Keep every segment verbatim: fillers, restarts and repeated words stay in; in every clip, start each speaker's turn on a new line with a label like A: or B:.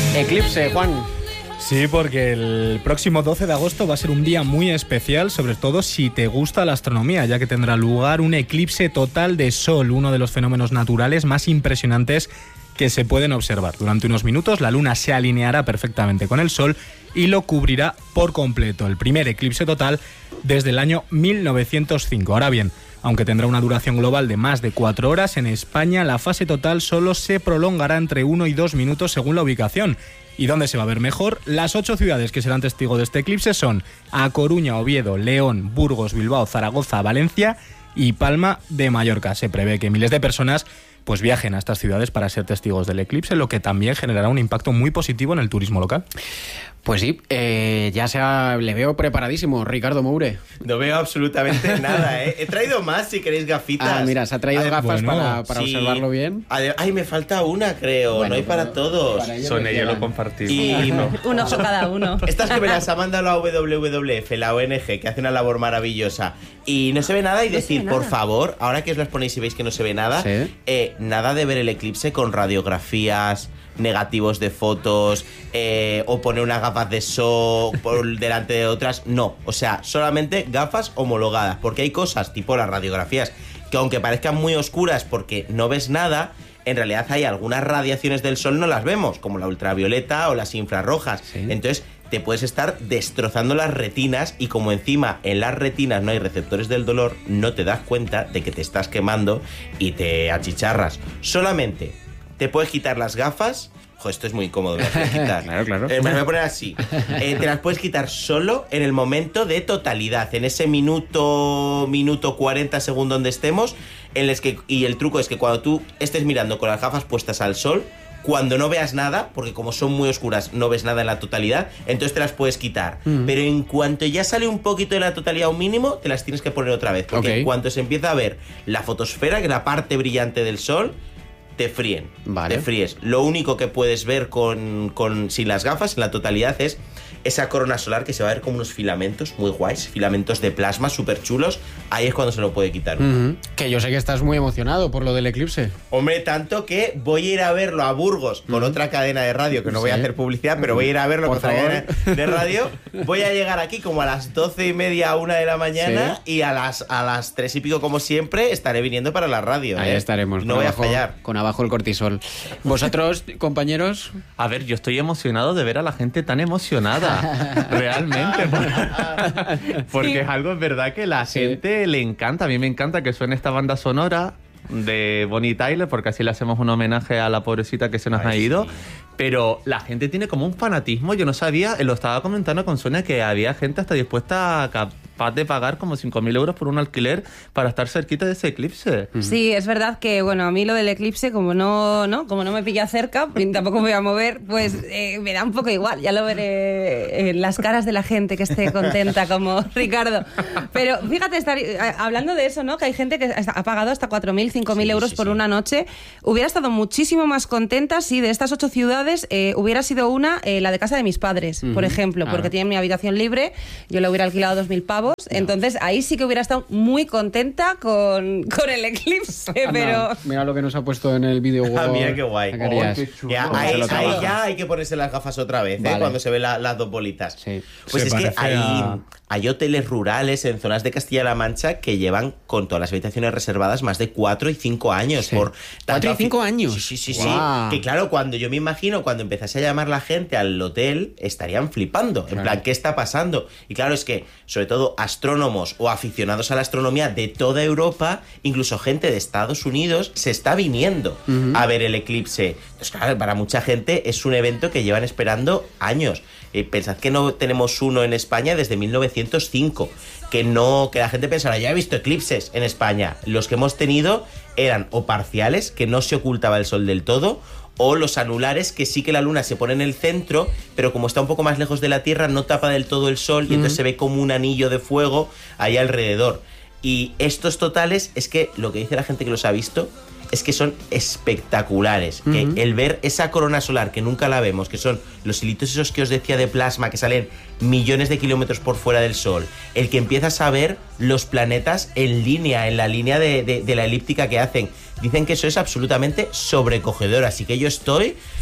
A: Eclipse, Juan.
B: Sí, porque el próximo doce de agosto va a ser un día muy especial, sobre todo si te gusta la astronomía, ya que tendrá lugar un eclipse total de Sol, uno de los fenómenos naturales más impresionantes que se pueden observar. Durante unos minutos la Luna se alineará perfectamente con el Sol y lo cubrirá por completo. El primer eclipse total desde el año mil novecientos cinco. Ahora bien, aunque tendrá una duración global de más de cuatro horas, en España la fase total solo se prolongará entre uno y dos minutos según la ubicación. ¿Y dónde se va a ver mejor? Las ocho ciudades que serán testigo de este eclipse son A Coruña, Oviedo, León, Burgos, Bilbao, Zaragoza, Valencia y Palma de Mallorca. Se prevé que miles de personas pues viajen a estas ciudades para ser testigos del eclipse, lo que también generará un impacto muy positivo en el turismo local.
A: Pues sí, eh, ya sea, le veo preparadísimo, Ricardo Moure.
C: No veo absolutamente nada, ¿eh? He traído más si queréis gafitas.
A: Ah, mira, se ha traído
C: Ay,
A: gafas
C: bueno,
A: para, para
C: sí.
A: observarlo bien.
C: Ay, me falta una, creo. Bueno, no hay para todos.
A: Para
D: Son ellos lo compartimos.
C: Y
E: uno por cada uno.
C: Estas que me las ha mandado la W W F, la O N G, que hace una labor maravillosa. Y no se ve nada y
E: no
C: decir, por
E: nada.
C: favor, ahora que os las ponéis y veis que no se ve nada,
A: ¿Sí?
C: eh, nada de ver el eclipse con radiografías, negativos de fotos, eh, o poner unas gafas de sol por delante de otras. No, o sea, solamente gafas homologadas, porque hay cosas tipo las radiografías que aunque parezcan muy oscuras porque no ves nada, en realidad hay algunas radiaciones del sol no las vemos, como la ultravioleta o las infrarrojas.
A: Sí.
C: Entonces te puedes estar destrozando las retinas y como encima en las retinas no hay receptores del dolor, no te das cuenta de que te estás quemando y te achicharras. Solamente te puedes quitar las gafas. Joder, esto es muy incómodo, me las puedes quitar.
A: Claro, claro.
C: Eh, me voy a poner así. Eh, te las puedes quitar solo en el momento de totalidad, en ese minuto, minuto cuarenta segundos donde estemos, en los que, y el truco es que cuando tú estés mirando con las gafas puestas al sol, cuando no veas nada, porque como son muy oscuras no ves nada en la totalidad, entonces te las puedes quitar. Mm. Pero en cuanto ya sale un poquito de la totalidad, un mínimo, te las tienes que poner otra vez. Porque
A: Okay.
C: en cuanto se empieza a ver la fotosfera, que es la parte brillante del sol, te fríen,
A: Vale.
C: te fríes. Lo único que puedes ver con, con sin las gafas en la totalidad es esa corona solar que se va a ver como unos filamentos muy guays, filamentos de plasma súper chulos. Ahí es cuando se lo puede quitar.
A: Uh-huh. Que yo sé que estás muy emocionado por lo del eclipse.
C: Hombre, tanto que voy a ir a verlo a Burgos con uh-huh. otra cadena de radio, que no voy a hacer publicidad, pero voy a ir a verlo
A: por
C: con otra
A: favor.
C: cadena de radio. Voy a llegar aquí como a las doce y media, una de la mañana,
A: ¿Sí?
C: y a las, a las tres y pico, como siempre, estaré viniendo para la radio.
A: Ahí
C: ¿eh?
A: estaremos.
C: No voy
A: abajo,
C: a fallar.
A: Con abajo el cortisol. ¿Vosotros, compañeros?
D: A ver, yo estoy emocionado de ver a la gente tan emocionada. Realmente. Porque sí. es algo, es verdad, que la
A: Sí.
D: gente le encanta. A mí me encanta que suene esta banda sonora de Bonnie Tyler, porque así le hacemos un homenaje a la pobrecita que se nos Ay, ha ido. Sí. Pero la gente tiene como un fanatismo. Yo no sabía, lo estaba comentando con Sonia, que había gente hasta dispuesta a capaz de pagar como cinco mil euros por un alquiler para estar cerquita de ese eclipse.
E: Sí, es verdad que, bueno, a mí lo del eclipse, como no, ¿no? Como no me pilla cerca, tampoco me voy a mover, pues eh, me da un poco igual. Ya lo veré en las caras de la gente que esté contenta, como Ricardo. Pero fíjate, estar, hablando de eso, ¿no? Que hay gente que ha pagado hasta cuatro mil, cinco mil sí, euros sí, por sí. una noche. Hubiera estado muchísimo más contenta si de estas ocho ciudades eh, hubiera sido una, eh, la de casa de mis padres, uh-huh. por ejemplo, porque ah. tienen mi habitación libre, yo le hubiera alquilado dos mil pavos. No. Entonces ahí sí que hubiera estado muy contenta con, con el eclipse, pero...
A: No, mira lo que nos ha puesto en el vídeo.
C: Ah, mira qué guay.
A: Oh, qué
C: ya, ahí, ahí ya hay que ponerse las gafas otra vez, vale. ¿eh? Cuando se ven la, las dos bolitas.
A: Sí.
C: Pues
B: se
C: es que hay,
B: a...
C: hay hoteles rurales en zonas de Castilla-La Mancha que llevan con todas las habitaciones reservadas más de cuatro y cinco años.
A: Sí.
C: por
A: ¿Cuatro y cinco años?
C: Sí, sí, sí,
A: wow.
C: sí. Que claro, cuando yo me imagino, cuando empezase a llamar la gente al hotel, estarían flipando. En
A: claro.
C: plan, ¿qué está pasando? Y claro, es que, sobre todo, astrónomos o aficionados a la astronomía de toda Europa, incluso gente de Estados Unidos, se está viniendo uh-huh. a ver el eclipse. Entonces, claro, para mucha gente es un evento que llevan esperando años. Eh, pensad que no tenemos uno en España desde mil novecientos cinco. Que no, que la gente pensará, ya he visto eclipses en España. Los que hemos tenido eran o parciales, que no se ocultaba el sol del todo, o los anulares, que sí que la luna se pone en el centro, pero como está un poco más lejos de la Tierra, no tapa del todo el sol, y uh-huh. entonces se ve como un anillo de fuego ahí alrededor. Y estos totales, es que lo que dice la gente que los ha visto, es que son espectaculares. Uh-huh. Que el ver esa corona solar, que nunca la vemos, que son los hilitos esos que os decía de plasma, que salen millones de kilómetros por fuera del Sol, el que empiezas a ver los planetas en línea, en la línea de, de, de la elíptica que hacen. Dicen que eso es absolutamente sobrecogedor, así que yo estoy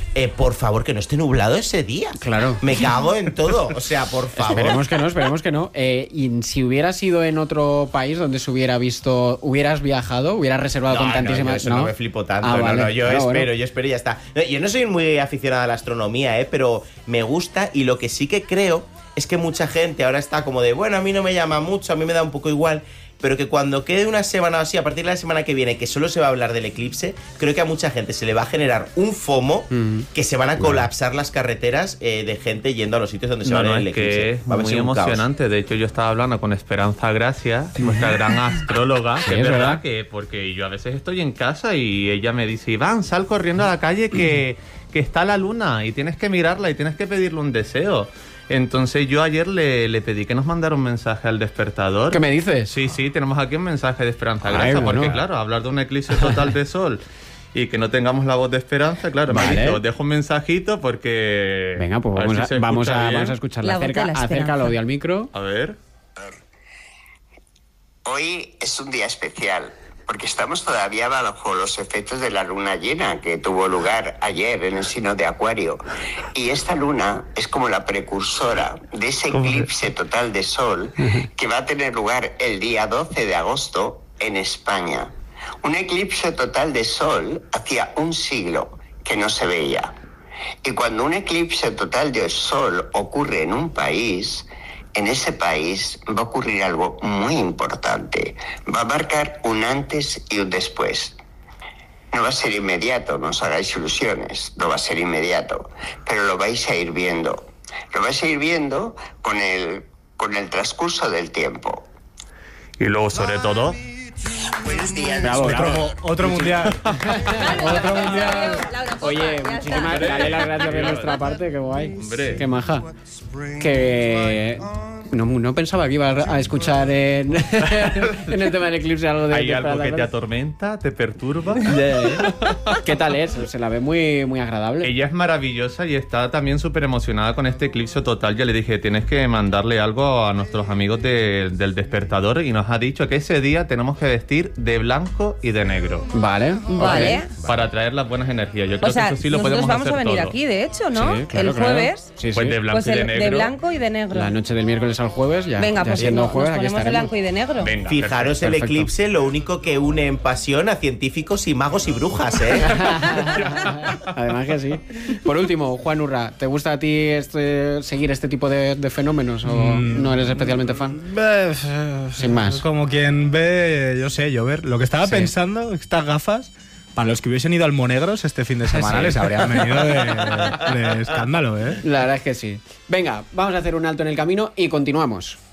C: eh, por favor, que no esté nublado ese día.
A: Claro.
C: Me cago en todo. O sea, por favor.
A: Esperemos que no, esperemos que no. Eh, y si hubieras sido en otro país donde se hubiera visto, hubieras viajado, hubieras reservado
C: No,
A: con
C: no,
A: tantísimas...
C: yo eso no, me flipo tanto.
A: Ah,
C: no,
A: vale.
C: no, yo
A: Ah,
C: espero,
A: bueno.
C: yo espero y ya está. No, yo no soy muy aficionada a la astronomía, ¿eh? Pero me gusta, y lo que sí que creo es que mucha gente ahora está como de, bueno, a mí no me llama mucho, a mí me da un poco igual, pero que cuando quede una semana así, a partir de la semana que viene, que solo se va a hablar del eclipse, creo que a mucha gente se le va a generar un FOMO,
A: Mm.
C: que se van a colapsar las carreteras eh, de gente yendo a los sitios donde se
D: No,
C: va a
D: no,
C: ver el
D: es
C: eclipse.
D: que es
C: Va a
D: muy
C: ser un caos.
D: emocionante. De hecho, yo estaba hablando con Esperanza Gracia, nuestra gran astróloga,
A: Sí,
D: que es
A: es
D: verdad,
A: verdad.
D: que porque yo a veces estoy en casa y ella me dice, Iván, sal corriendo a la calle que, que está la luna y tienes que mirarla y tienes que pedirle un deseo. Entonces yo ayer le, le pedí que nos mandara un mensaje al despertador.
A: ¿Qué me dices?
D: Sí, sí, tenemos aquí un mensaje de Esperanza
A: Ay,
D: Gracia,
A: bueno.
D: porque claro, hablar de un eclipse total de sol y que no tengamos la voz de Esperanza, claro, me
A: Vale.
D: ha dicho, os dejo un mensajito porque...
A: Venga, pues
D: a ver
A: vamos
D: si
A: a,
D: se
A: vamos,
D: escucha
A: a,
D: bien.
A: vamos a escucharla.
E: La voz de
A: Acerca,
E: la esperanza.
A: acércalo audio al micro.
D: A ver...
F: Hoy es un día especial porque estamos todavía bajo los efectos de la luna llena que tuvo lugar ayer en el signo de Acuario. Y esta luna es como la precursora de ese eclipse total de sol que va a tener lugar el día doce de agosto en España. Un eclipse total de sol hacía un siglo que no se veía. Y cuando un eclipse total de sol ocurre en un país, en ese país va a ocurrir algo muy importante. Va a marcar un antes y un después. No va a ser inmediato, no os hagáis ilusiones, no va a ser inmediato, pero lo vais a ir viendo. Lo vais a ir viendo con el, con el transcurso del tiempo.
D: Y luego, sobre todo...
F: Buenos días.
A: Bravo, bravo.
B: Otro, otro mundial. Otro mundial.
A: Oye, muchísimas dale las gracias de nuestra parte, qué guay.
D: Hombre.
A: Qué maja. Que no, no pensaba que iba a escuchar en, en el tema del eclipse algo de...
D: ¿Hay
A: de
D: algo que te
A: Prada.
D: atormenta, te perturba?
A: De- ¿Qué tal es? Se la ve muy, muy agradable.
D: Ella es maravillosa y está también súper emocionada con este eclipse total. Ya le dije, tienes que mandarle algo a nuestros amigos de- del despertador, y nos ha dicho que ese día tenemos que vestir de blanco y de negro
A: Vale.
E: Vale.
D: para traer las buenas energías. Yo creo
E: O sea,
D: que eso sí lo
E: nosotros
D: podemos
E: vamos
D: hacer
E: a venir
D: todo.
E: aquí, de hecho, ¿no?
A: Sí, claro,
E: el
A: claro.
E: jueves.
A: Sí, sí.
D: Pues de blanco
E: Pues
D: y de
E: el,
D: negro.
E: de blanco y de negro.
A: La noche del miércoles al jueves ya.
E: Venga,
A: ya
E: pues
A: siendo
E: nos
A: jueves, aquí
E: ponemos de
A: estaremos.
E: blanco y de negro.
D: Venga,
C: Fijaros, el
A: perfecto.
C: eclipse lo único que une en pasión a científicos y magos y brujas, ¿eh?
A: Además que sí. Por último, Juan Urra, ¿te gusta a ti este, seguir este tipo de, de fenómenos o
B: Mm.
A: no eres especialmente fan? Sin más.
B: Como quien ve, yo sé, llover. Lo que estaba
A: Sí.
B: pensando, estas gafas, para los que hubiesen ido al Monegros este fin de semana,
A: Sí.
B: les habrían venido de, de escándalo, ¿eh?
A: La verdad es que sí. Venga, vamos a hacer un alto en el camino y continuamos.